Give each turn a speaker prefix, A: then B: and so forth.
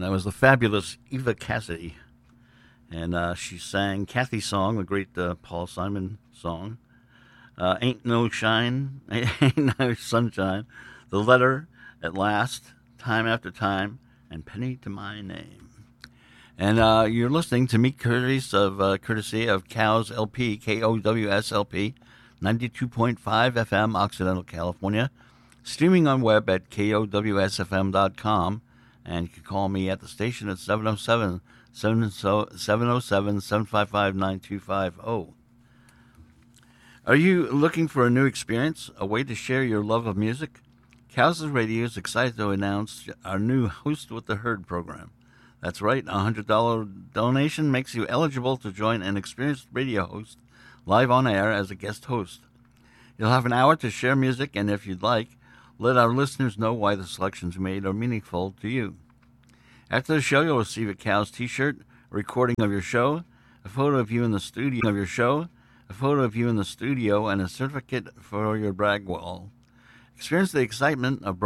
A: And that was the fabulous Eva Cassidy. And she sang Kathy's song, the great Paul Simon song. Ain't No Shine, Ain't No Sunshine, The Letter, At Last, Time After Time, and Penny to My Name. And you're listening to me courtesy of Cows LP, KOWSLP, 92.5 FM, Occidental, California. Streaming on web at KOWSFM.com. And you can call me at the station at 707-755-9250. Are you looking for a new experience, a way to share your love of music? Cows Radio is excited to announce our new Host with the Herd program. That's right, a $100 donation makes you eligible to join an experienced radio host live on air as a guest host. You'll have an hour to share music, and if you'd like, let our listeners know why the selections made are meaningful to you. After the show, you'll receive a Cows t-shirt, a recording of your show, a photo of you in the studio and a certificate for your brag wall. Experience the excitement of